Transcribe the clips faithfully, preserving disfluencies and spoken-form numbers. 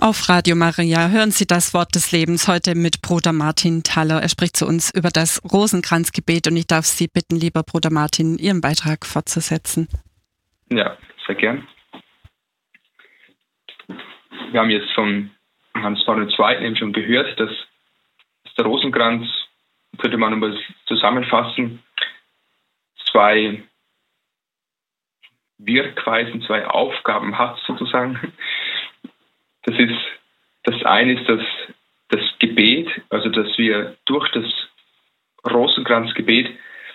Auf Radio Maria hören Sie das Wort des Lebens heute mit Bruder Martin Thaler. Er spricht zu uns über das Rosenkranzgebet und ich darf Sie bitten, lieber Bruder Martin, Ihren Beitrag fortzusetzen. Ja, sehr gern. Wir haben jetzt von Johannes Paul der Zweite eben schon gehört, dass der Rosenkranz, könnte man mal zusammenfassen, zwei Wirkweisen, zwei Aufgaben hat sozusagen. Das ist, das eine ist das, das Gebet, also dass wir durch das Rosenkranzgebet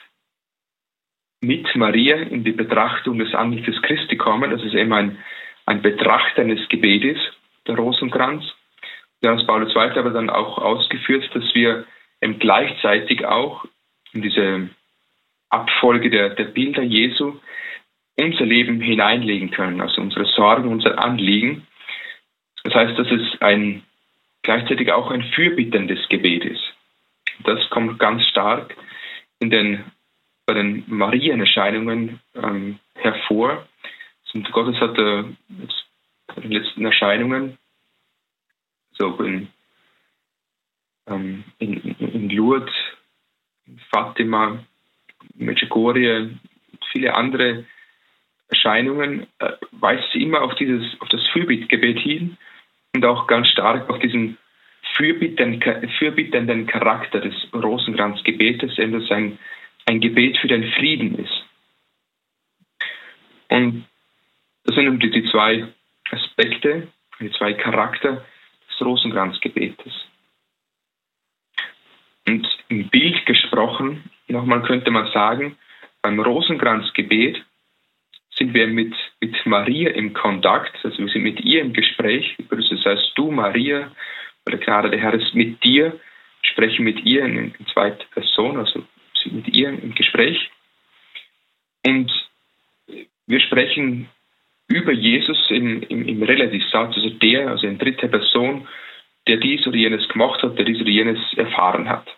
mit Maria in die Betrachtung des Antlitz Christi kommen. Das ist eben ein, ein betrachtendes Gebet ist, der Rosenkranz. Johannes Paul der Zweite aber dann auch ausgeführt, dass wir eben gleichzeitig auch in diese Abfolge der, der Bilder Jesu unser Leben hineinlegen können, also unsere Sorgen, unser Anliegen. Das heißt, dass es ein, gleichzeitig auch ein fürbittendes Gebet ist. Das kommt ganz stark in den, bei den Marienerscheinungen ähm, hervor. Und Gottes hat äh, jetzt bei den letzten Erscheinungen, so in, ähm, in, in Lourdes, in Fatima, Medjugorje, viele andere Erscheinungen, äh, weist sie immer auf dieses, auf das Fürbittgebet hin und auch ganz stark auf diesen fürbittenden, fürbittenden Charakter des Rosenkranzgebetes, eben das ein, ein Gebet für den Frieden ist. Und das sind die, die zwei Aspekte, die zwei Charakter des Rosenkranzgebetes. Und im Bild gesprochen, nochmal könnte man sagen, beim Rosenkranzgebet sind wir mit, mit Maria im Kontakt, also wir sind mit ihr im Gespräch. Das heißt, du, Maria, oder gerade der Herr ist mit dir, sprechen mit ihr in, in zweiter Person, also sind mit ihr im Gespräch. Und wir sprechen über Jesus im, im, im Relativsatz, also der, also in dritter Person, der dies oder jenes gemacht hat, der dies oder jenes erfahren hat.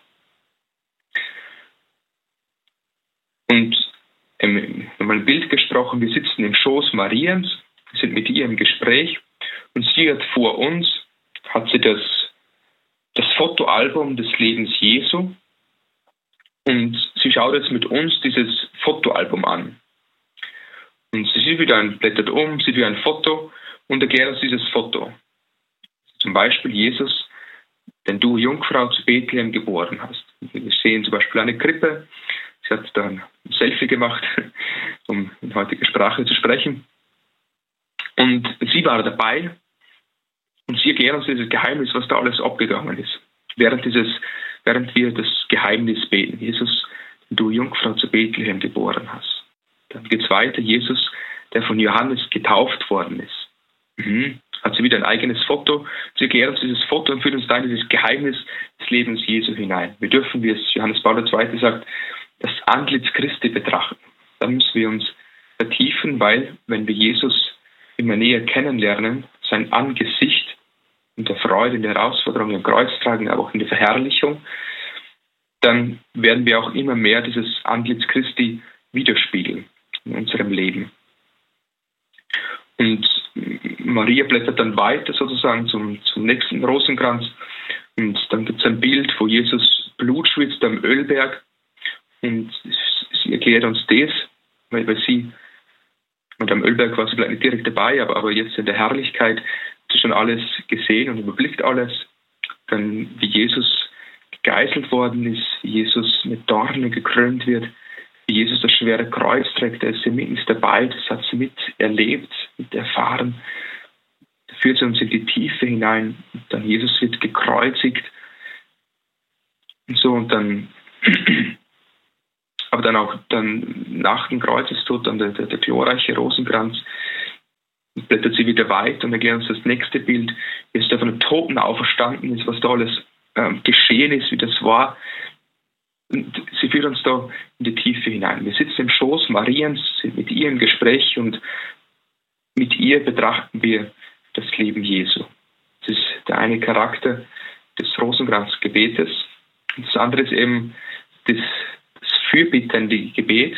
Und nochmal ein Bild gesprochen, wir sitzen im Schoß Mariens, wir sind mit ihr im Gespräch und sie hat vor uns, hat sie das, das Fotoalbum des Lebens Jesu und sie schaut jetzt mit uns dieses Fotoalbum an. Und sie sieht wieder ein, blättert um, sieht wieder ein Foto und erklärt uns dieses Foto. Zum Beispiel Jesus, den du Jungfrau zu Bethlehem geboren hast. Wir sehen zum Beispiel eine Krippe. Sie hat dann ein Selfie gemacht, um in heutiger Sprache zu sprechen. Und sie war dabei und sie erklärt uns dieses Geheimnis, was da alles abgegangen ist. Während, dieses, während wir das Geheimnis beten. Jesus, den du Jungfrau zu Bethlehem geboren hast. Dann geht es weiter. Jesus, der von Johannes getauft worden ist. Mhm. Hat sie wieder ein eigenes Foto. Sie erklärt uns dieses Foto und führt uns dann in dieses Geheimnis des Lebens Jesu hinein. Wir dürfen, wie es Johannes Paul der Zweite sagt, das Antlitz Christi betrachten. Da müssen wir uns vertiefen, weil wenn wir Jesus immer näher kennenlernen, sein Angesicht in der Freude, in der Herausforderung, im Kreuztragen, aber auch in der Verherrlichung, dann werden wir auch immer mehr dieses Antlitz Christi widerspiegeln in unserem Leben. Und Maria blättert dann weiter sozusagen zum, zum nächsten Rosenkranz und dann gibt es ein Bild, wo Jesus Blut schwitzt am Ölberg. Und sie erklärt uns das, weil, weil sie, und am Ölberg war sie vielleicht nicht direkt dabei, aber, aber jetzt in der Herrlichkeit hat sie schon alles gesehen und überblickt alles. Dann, wie Jesus gegeißelt worden ist, wie Jesus mit Dornen gekrönt wird, wie Jesus das schwere Kreuz trägt, da ist sie mit dabei, das hat sie mit erlebt, mit erfahren. Da führt sie uns in die Tiefe hinein. Und dann Jesus wird gekreuzigt. Und so, und dann aber dann auch dann nach dem Kreuzestod dann der, der, der glorreiche Rosenkranz, blättert sie wieder weiter und erklärt uns das nächste Bild, wie es da von den Toten auferstanden ist, was da alles ähm, geschehen ist, wie das war. Und sie führt uns da in die Tiefe hinein. Wir sitzen im Schoß Mariens, sind mit ihr im Gespräch und mit ihr betrachten wir das Leben Jesu. Das ist der eine Charakter des Rosenkranzgebetes. Und das andere ist eben das fürbittende Gebet,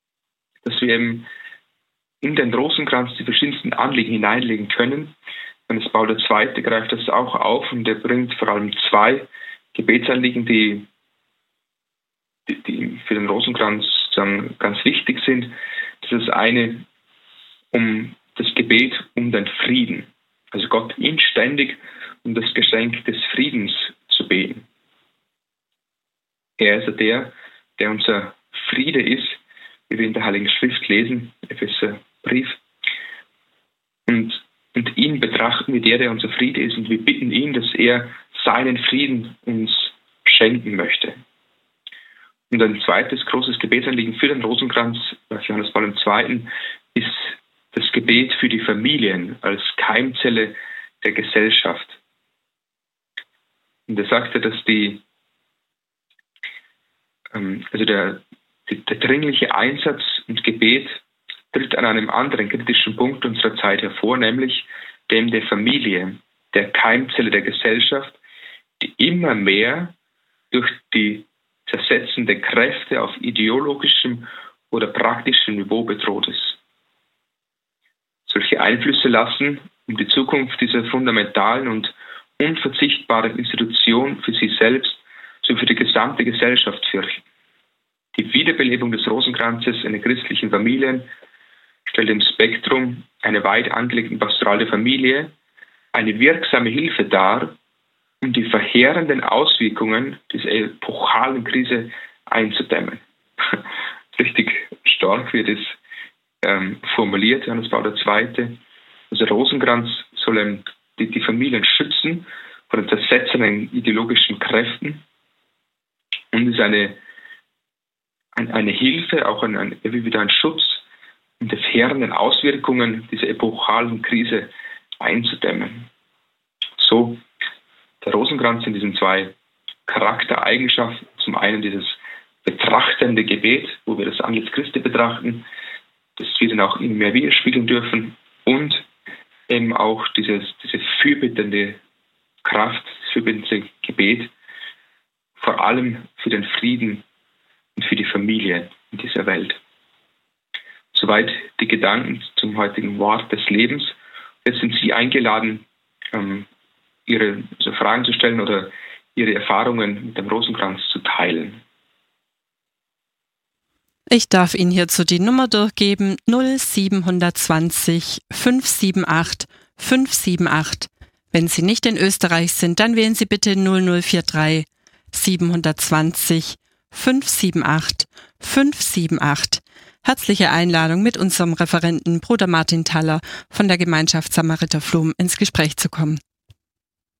dass wir eben in den Rosenkranz die verschiedensten Anliegen hineinlegen können, Johannes Paul der Zweite greift das auch auf und er bringt vor allem zwei Gebetsanliegen, die, die, die für den Rosenkranz dann ganz wichtig sind. Das ist das eine um das Gebet um den Frieden. Also Gott inständig um das Geschenk des Friedens zu beten. Er ist der, der unser Friede ist, wie wir in der Heiligen Schrift lesen, Epheserbrief. Und, und ihn betrachten wir der, der unser Friede ist, und wir bitten ihn, dass er seinen Frieden uns schenken möchte. Und ein zweites großes Gebetsanliegen für den Rosenkranz, bei Johannes Paul der Zweite, ist das Gebet für die Familien als Keimzelle der Gesellschaft. Und er sagte, dass die, ähm, also der, der dringliche Einsatz und Gebet tritt an einem anderen kritischen Punkt unserer Zeit hervor, nämlich dem der Familie, der Keimzelle der Gesellschaft, die immer mehr durch die zersetzende Kräfte auf ideologischem oder praktischem Niveau bedroht ist. Solche Einflüsse lassen um die Zukunft dieser fundamentalen und unverzichtbaren Institution für sich selbst sowie für die gesamte Gesellschaft fürchten. Die Wiederbelebung des Rosenkranzes in den christlichen Familien stellt im Spektrum einer weit angelegten Pastoral der Familie eine wirksame Hilfe dar, um die verheerenden Auswirkungen dieser epochalen Krise einzudämmen. Richtig stark wird es ähm, formuliert, Johannes Paul der Zweite. Also Rosenkranz soll die, die Familien schützen vor den zersetzenden ideologischen Kräften und ist eine, ein, eine Hilfe, auch ein, ein, wieder ein Schutz, um die verheerenden Auswirkungen dieser epochalen Krise einzudämmen. So der Rosenkranz in diesen zwei Charaktereigenschaften. Zum einen dieses betrachtende Gebet, wo wir das Antlitz Christi betrachten, das wir dann auch immer mehr widerspiegeln dürfen, und eben auch dieses, diese fürbittende Kraft, das fürbittende Gebet, vor allem für den Frieden und für die Familie in dieser Welt. Soweit die Gedanken zum heutigen Wort des Lebens. Jetzt sind Sie eingeladen, ähm, Ihre also Fragen zu stellen oder Ihre Erfahrungen mit dem Rosenkranz zu teilen. Ich darf Ihnen hierzu die Nummer durchgeben: null sieben zwanzig fünf sieben acht fünf sieben acht. Wenn Sie nicht in Österreich sind, dann wählen Sie bitte null null vier drei sieben zwanzig fünf sieben acht fünf sieben acht. Herzliche Einladung, mit unserem Referenten Bruder Martin Thaler von der Gemeinschaft Samariter Flum ins Gespräch zu kommen.